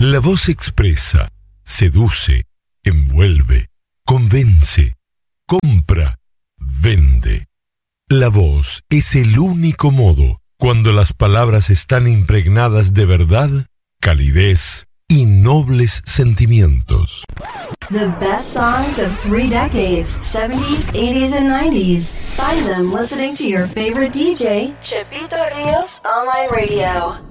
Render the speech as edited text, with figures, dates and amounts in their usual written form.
La voz expresa, seduce, envuelve, convence, compra, vende. La voz es el único modo, cuando las palabras están impregnadas de verdad, calidez y nobles sentimientos. The best songs of 3 decades, 70s, 80s, and 90s. Find them listening to your favorite DJ, Chepito Rios Online Radio.